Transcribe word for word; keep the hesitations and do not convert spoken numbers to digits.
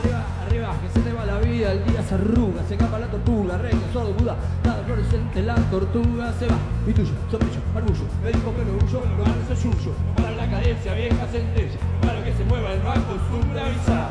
arriba, arriba, que se te va la vida, el día se arruga, se escapa la tortuga, reina, sordo, Buda, nada fluorescente, la tortuga se va. Y tuyo, sombrilla, barbullo, me dijo que no huyó, lo malo es suyo. Para la cadencia, vieja sentencia, para que se mueva el no acostumbra avisar.